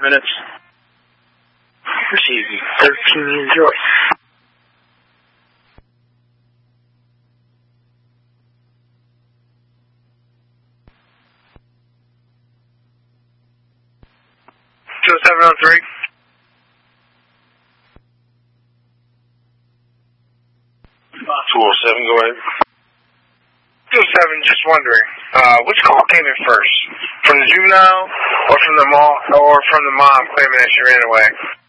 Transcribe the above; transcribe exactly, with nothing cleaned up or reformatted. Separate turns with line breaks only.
minutes.
Easy. thirteen, enjoy.
two oh seven oh three.
two oh seven, go ahead.
two oh seven, just wondering, uh, which call came in first? From the juvenile or from the mom, or from the mom claiming that she ran away?